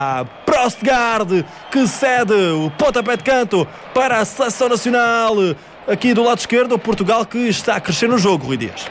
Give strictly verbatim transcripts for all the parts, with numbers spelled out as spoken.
Prostgaard, que cede o pontapé de canto para a seleção nacional. Aqui do lado esquerdo, o Portugal que está a crescer no jogo, Rui Dias.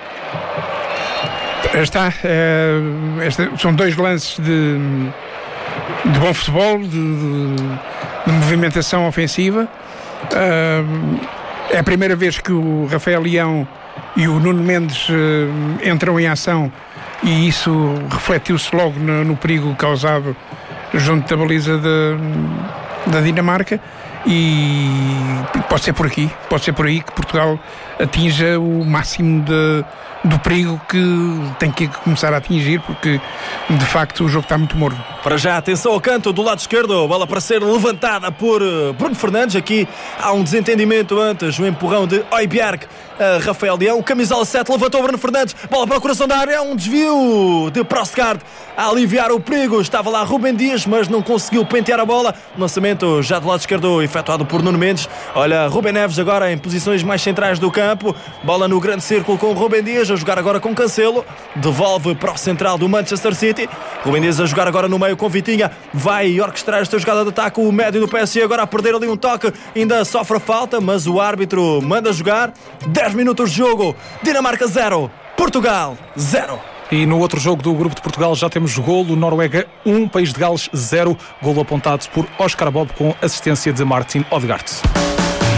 Está, é, esta, são dois lances de, de bom futebol, de, de, de movimentação ofensiva. É a primeira vez que o Rafael Leão e o Nuno Mendes entram em ação, e isso refletiu-se logo no, no perigo causado junto da baliza de, da Dinamarca. E pode ser por aqui, pode ser por aí que Portugal atinja o máximo de, do perigo que tem que começar a atingir, porque de facto o jogo está muito morno. Para já, atenção ao canto do lado esquerdo, bola para ser levantada por Bruno Fernandes. Aqui há um desentendimento antes, o empurrão de Højbjerg a Rafael Leão. Camisola sete, levantou Bruno Fernandes, bola para o coração da área, um desvio de Prostgaard a aliviar o perigo. Estava lá Rúben Dias, mas não conseguiu pentear a bola. Lançamento já do lado esquerdo efetuado por Nuno Mendes. Olha, Rúben Neves agora em posições mais centrais do campo, bola no grande círculo com Rúben Dias, a jogar agora com Cancelo, devolve para o central do Manchester City. Rúben Dias a jogar agora no meio com Vitinha, vai orquestrar esta jogada de ataque. O médio do P S G agora a perder ali um toque, ainda sofre a falta, mas o árbitro manda jogar. dez minutos de jogo, Dinamarca zero, Portugal zero. E no outro jogo do grupo de Portugal já temos golo, Noruega um, País de Gales zero, golo apontado por Oscar Bob com assistência de Martin Odegaard.